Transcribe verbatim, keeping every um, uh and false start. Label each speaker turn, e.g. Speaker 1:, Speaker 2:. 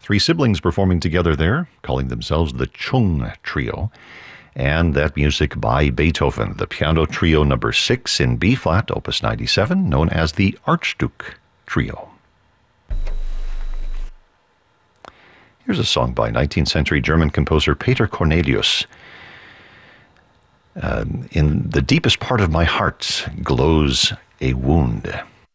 Speaker 1: Three siblings performing together there, calling themselves the Chung Trio. And that music by Beethoven, the Piano Trio number six in B-flat, opus ninety-seven, known as the Archduke Trio. Here's a song by nineteenth century German composer Peter Cornelius. Um, in the deepest part of my heart glows a wound.